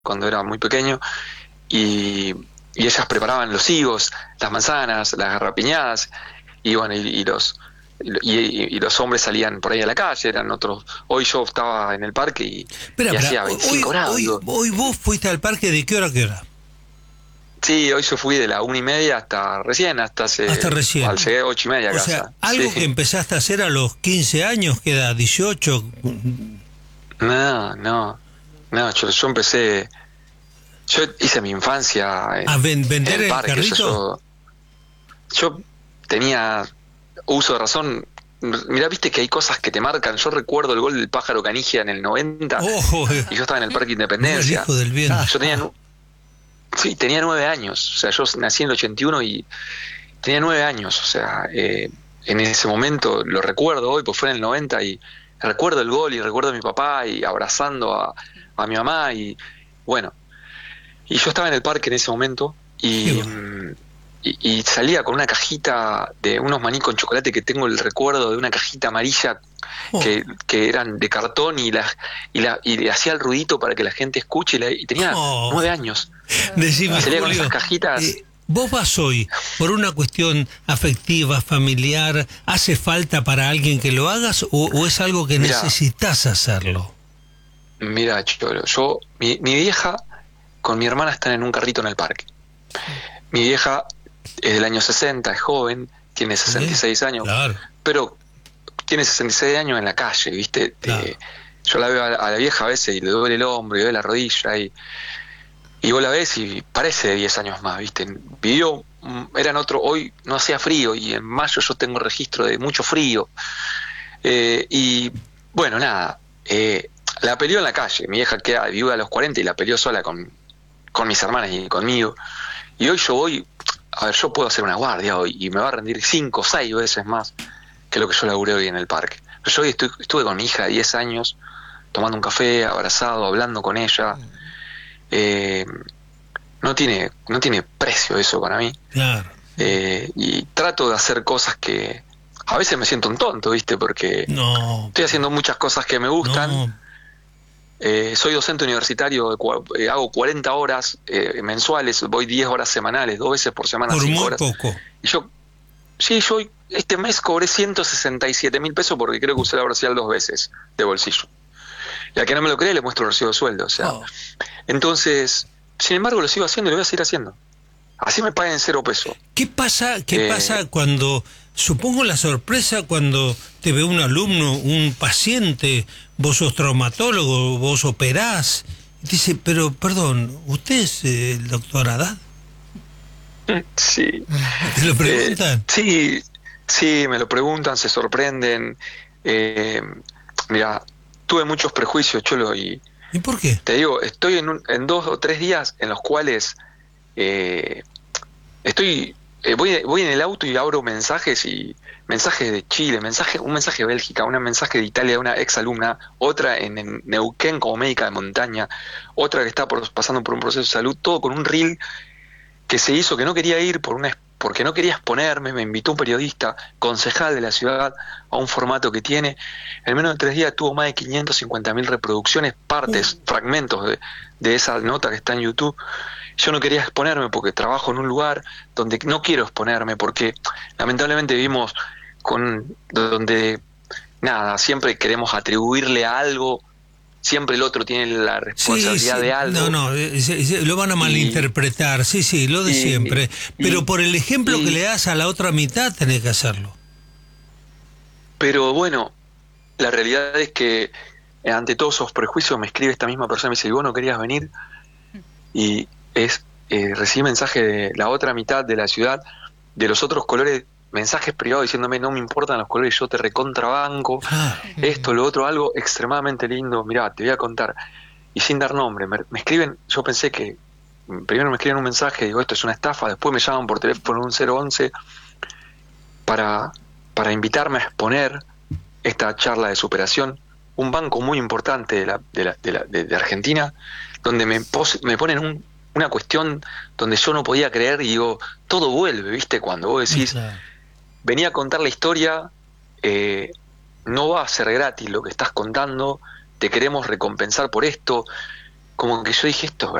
cuando era muy pequeño, y, y ellas preparaban los higos, las manzanas, las garrapiñadas, y bueno, y los hombres salían por ahí a la calle, eran otros. Hoy yo estaba en el parque Espera, y espera, hacía 25 grados, digo. hoy vos fuiste al parque de qué hora a qué hora. Sí, hoy yo fui de la 1:30 hasta Hasta al recién. llegué 8:30 a O sea, casa. Sí. algo que empezaste a hacer a los 15 años, que era 18. No, no, no, yo empecé, yo hice mi infancia ¿A en vender el el parque, carrito? yo tenía uso de razón. Mirá, viste que hay cosas que te marcan. Yo recuerdo el gol del Pájaro Canigia en el 90 Ojo, y yo estaba en el Parque no, el Independencia. hijo del viento. Yo sí, tenía 9 años. O sea, yo nací en el 81 y tenía 9 años. O sea, en ese momento lo recuerdo hoy, pues fue en el 90 y recuerdo el gol y recuerdo a mi papá y abrazando a mi mamá y bueno, y yo estaba en el parque en ese momento Qué y, va. y salía con una cajita de unos maní con chocolate, que tengo el recuerdo de una cajita amarilla Oh, que eran de cartón y le hacía el ruidito para que la gente escuche y tenía oh. 9 años y Decime, salía con esas Julio, cajitas. ¿vos vas hoy por una cuestión afectiva, familiar? ¿Hace falta para alguien que lo hagas o es algo que Mira, necesitas hacerlo? mira, Cholo, mi vieja con mi hermana están en un carrito en el parque. Mi vieja es del año 60, es joven, tiene ¿Sí? 66 años, Claro, pero tiene 66 años en la calle, ¿viste? claro. Yo la veo a la vieja a veces y le duele el hombro y le duele la rodilla y vos la ves y parece de 10 años más, ¿viste? Vivió, eran otro, hoy no hacía frío y en mayo yo tengo registro de mucho frío. Y bueno, nada, la peleó en la calle. Mi vieja queda viuda a los 40 y la peleó sola con mis hermanas y conmigo. Y hoy yo voy, a ver, yo puedo hacer una guardia hoy y me va a rendir 5 o 6 veces más que lo que yo laburé hoy en el parque. Pero yo hoy estuve con mi hija de 10 años, tomando un café, abrazado, hablando con ella. Eh, no tiene precio eso para mí. Claro. Y trato de hacer cosas que a veces me siento un tonto, ¿viste? Porque No, estoy haciendo muchas cosas que me gustan. no, Soy docente universitario, hago 40 horas mensuales, voy 10 horas semanales, 2 veces por semana, por 5 muy horas. poco. Y yo este mes cobré 167.000 pesos porque creo que usé la obra social 2 veces de bolsillo. Y al que no me lo cree le muestro el recibo de sueldo. O sea, Oh. entonces, sin embargo, lo sigo haciendo y lo voy a seguir haciendo. Así me paguen 0 pesos. ¿Qué pasa cuando, supongo la sorpresa cuando te ve un alumno, un paciente, vos sos traumatólogo, vos operás, y te dice, pero perdón, ¿usted es el doctor Haddad? Sí, ¿Te lo preguntan? sí, sí, me lo preguntan, se sorprenden. Eh, Mira, tuve muchos prejuicios, Cholo, y ¿Y por qué? te digo, estoy en 2 o 3 días en los cuales eh, voy en el auto y abro mensajes y mensajes de Chile, un mensaje de Bélgica, un mensaje de Italia de una ex alumna, otra en Neuquén como médica de montaña, otra que está pasando por un proceso de salud, todo con un reel que se hizo, que no quería ir porque no quería exponerme. Me invitó un periodista, concejal de la ciudad, a un formato que tiene. En menos de 3 días tuvo más de 550.000 reproducciones, partes, fragmentos de esa nota que está en YouTube. Yo no quería exponerme porque trabajo en un lugar donde no quiero exponerme, porque lamentablemente vivimos donde, nada, siempre queremos atribuirle a algo, siempre el otro tiene la Sí, responsabilidad sí, de no, algo, no, lo van a y, malinterpretar, sí, sí, lo de y, siempre, pero y, por el ejemplo que y le das a la otra mitad tenés que hacerlo. pero bueno, la realidad es que ante todos esos prejuicios me escribe esta misma persona y me dice, ¿y vos no querías venir? Y recibí mensaje de la otra mitad de la ciudad, de los otros colores, mensajes privados diciéndome, no me importan los colores, yo te recontrabanco, Claro. esto, lo otro, algo extremadamente lindo. Mirá, te voy a contar, y sin dar nombre, me escriben. Yo pensé que primero me escriben un mensaje, digo, esto es una estafa, después me llaman por teléfono un 011 para, para invitarme a exponer esta charla de superación, un banco muy importante de Argentina, donde me ponen una cuestión donde yo no podía creer y digo, todo vuelve, ¿viste? Cuando vos decís, Claro. venía a contar la historia, eh, no va a ser gratis lo que estás contando, te queremos recompensar por esto, como que yo dije, esto es